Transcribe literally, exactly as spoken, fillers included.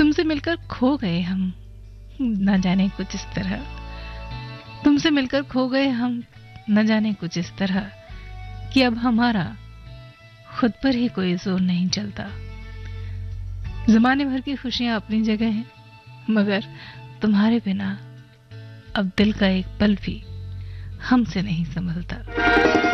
तुमसे मिलकर खो गए हम, न जाने कुछ इस तरह। तुमसे मिलकर खो गए हम, न जाने कुछ इस तरह कि अब हमारा खुद पर ही कोई जोर नहीं चलता। जमाने भर की खुशियां अपनी जगह हैं, मगर तुम्हारे बिना अब दिल का एक पल भी हमसे नहीं संभलता।